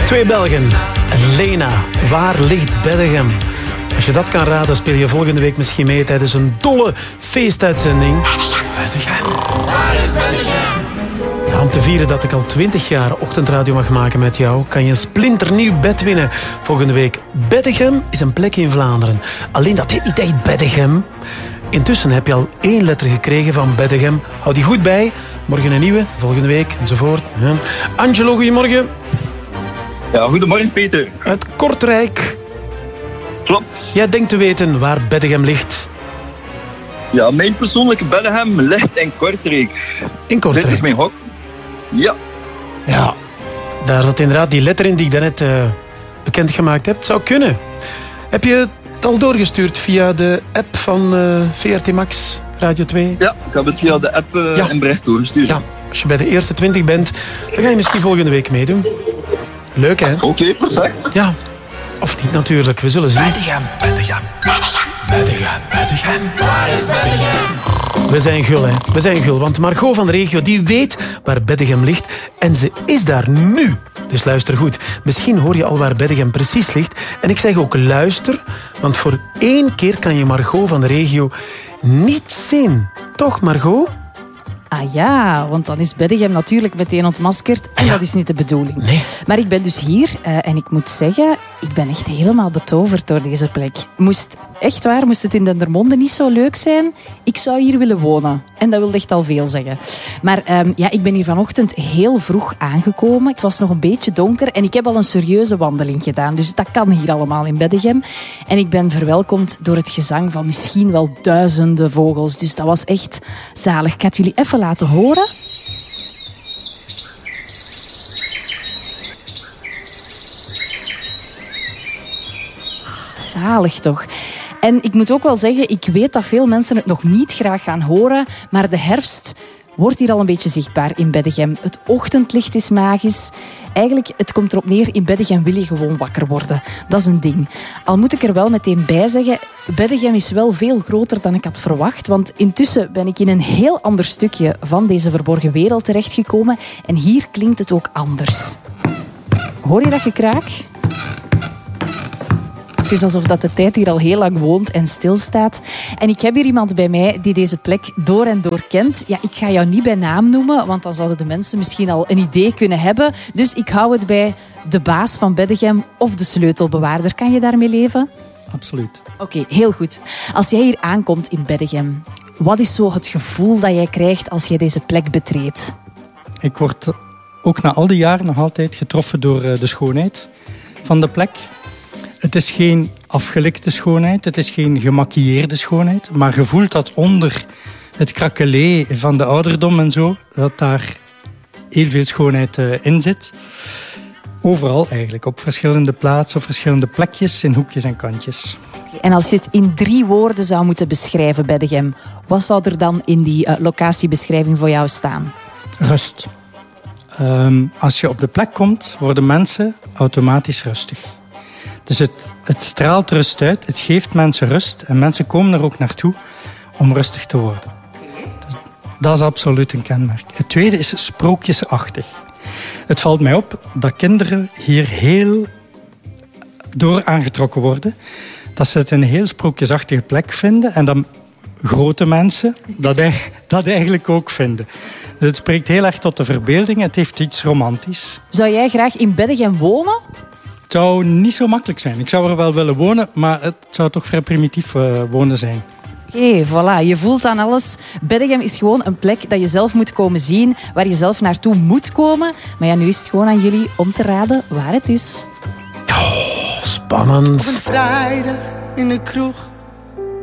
Twee Belgen. Lena, waar ligt Beddegem? Als je dat kan raden, speel je volgende week misschien mee tijdens een dolle feestuitzending. Beddegem. Waar is Beddegem? Ja, om te vieren dat ik al 20 jaar ochtendradio mag maken met jou, kan je een splinternieuw bed winnen volgende week. Beddegem is een plek in Vlaanderen. Alleen dat heet niet echt Beddegem. Intussen heb je al 1 letter gekregen van Beddegem. Hou die goed bij. Morgen een nieuwe, volgende week enzovoort. Angelo, goedemorgen. Ja, goedemorgen Peter. Uit Kortrijk. Klopt. Jij denkt te weten waar Beddegem ligt. Ja, mijn persoonlijke Beddegem ligt in Kortrijk. In Kortrijk? Dit is mijn hok. Ja. Ja, daar zat inderdaad die letter in die ik daarnet bekendgemaakt heb. Het zou kunnen. Heb je het al doorgestuurd via de app van VRT Max Radio 2? Ja, ik heb het via de app in bericht doorgestuurd. Ja, als je bij de eerste 20 bent, dan ga je misschien volgende week meedoen. Leuk, hè? Oké, perfect. Ja. Of niet natuurlijk, we zullen zien. Beddegem, Beddegem, Beddegem, Beddegem, waar is Beddegem? We zijn gul, hè. We zijn gul, want Margot van de regio, die weet waar Beddegem ligt. En ze is daar nu. Dus luister goed. Misschien hoor je al waar Beddegem precies ligt. En ik zeg ook luister, want voor 1 keer kan je Margot van de regio niet zien. Toch, Margot? Ah ja, want dan is Beddegem natuurlijk meteen ontmaskerd. En dat is niet de bedoeling. Nee. Maar ik ben dus hier en ik moet zeggen, ik ben echt helemaal betoverd door deze plek. Moest het in Dendermonde niet zo leuk zijn, ik zou hier willen wonen. En dat wil echt al veel zeggen. Maar ik ben hier vanochtend heel vroeg aangekomen. Het was nog een beetje donker en ik heb al een serieuze wandeling gedaan. Dus dat kan hier allemaal in Beddegem. En ik ben verwelkomd door het gezang van misschien wel duizenden vogels. Dus dat was echt zalig. Ik ga het jullie even laten horen. Zalig toch? En ik moet ook wel zeggen, ik weet dat veel mensen het nog niet graag gaan horen, maar de herfst wordt hier al een beetje zichtbaar in Beddegem. Het ochtendlicht is magisch. Eigenlijk, het komt erop neer, in Beddegem wil je gewoon wakker worden. Dat is een ding. Al moet ik er wel meteen bij zeggen, Beddegem is wel veel groter dan ik had verwacht, want intussen ben ik in een heel ander stukje van deze verborgen wereld terechtgekomen en hier klinkt het ook anders. Hoor je dat gekraak? Het is alsof dat de tijd hier al heel lang woont en stilstaat. En ik heb hier iemand bij mij die deze plek door en door kent. Ja, ik ga jou niet bij naam noemen, want dan zouden de mensen misschien al een idee kunnen hebben. Dus ik hou het bij de baas van Beddegem of de sleutelbewaarder. Kan je daarmee leven? Absoluut. Oké, heel goed. Als jij hier aankomt in Beddegem, wat is zo het gevoel dat jij krijgt als je deze plek betreedt? Ik word ook na al die jaren nog altijd getroffen door de schoonheid van de plek. Het is geen afgelikte schoonheid, het is geen gemaquilleerde schoonheid, maar je voelt dat onder het krakelé van de ouderdom en zo, dat daar heel veel schoonheid in zit. Overal eigenlijk, op verschillende plaatsen, op verschillende plekjes, in hoekjes en kantjes. En als je het in 3 woorden zou moeten beschrijven, Beddegem, wat zou er dan in die locatiebeschrijving voor jou staan? Rust. Als je op de plek komt, worden mensen automatisch rustig. Dus het straalt rust uit, het geeft mensen rust en mensen komen er ook naartoe om rustig te worden. Dus dat is absoluut een kenmerk. Het tweede is sprookjesachtig. Het valt mij op dat kinderen hier heel door aangetrokken worden. Dat ze het een heel sprookjesachtige plek vinden en dat grote mensen dat eigenlijk ook vinden. Dus het spreekt heel erg tot de verbeelding, het heeft iets romantisch. Zou jij graag in Beddegem wonen? Het zou niet zo makkelijk zijn. Ik zou er wel willen wonen, maar het zou toch vrij primitief wonen zijn. Oké, voilà. Je voelt aan alles. Beddegem is gewoon een plek dat je zelf moet komen zien, waar je zelf naartoe moet komen. Maar ja, nu is het gewoon aan jullie om te raden waar het is. Oh, spannend. Op een vrijdag in de kroeg